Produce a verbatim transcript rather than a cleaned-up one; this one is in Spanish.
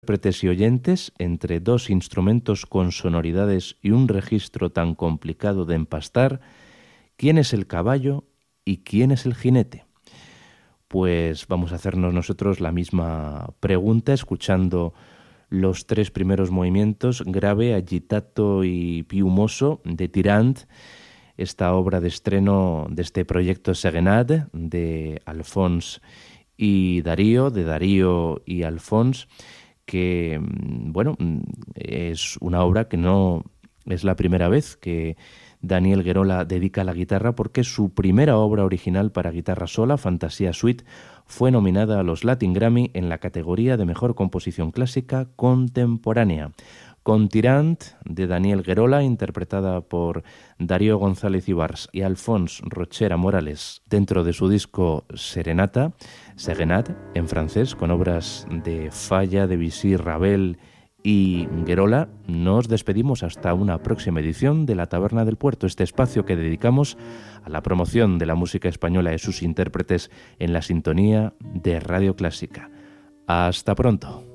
Intérpretes y oyentes, entre dos instrumentos con sonoridades y un registro tan complicado de empastar, ¿quién es el caballo y quién es el jinete? Pues vamos a hacernos nosotros la misma pregunta escuchando los tres primeros movimientos, grave, agitato y piumoso, de Tirant, esta obra de estreno de este proyecto Serenade de Alphonse y Darío, de Darío y Alphonse, que, bueno, es una obra que no es la primera vez que Daniel Guerola dedica a la guitarra, porque su primera obra original para guitarra sola, Fantasía Suite, fue nominada a los Latin Grammy en la categoría de Mejor Composición Clásica Contemporánea. Con Tirant, de Daniel Guerola, interpretada por Darío González Ibars y Alphonse Rochera Morales, dentro de su disco Serenata, Serenade, en francés, con obras de Falla, Debussy, Ravel y Guerola, nos despedimos hasta una próxima edición de La Taberna del Puerto, este espacio que dedicamos a la promoción de la música española y sus intérpretes en la sintonía de Radio Clásica. Hasta pronto.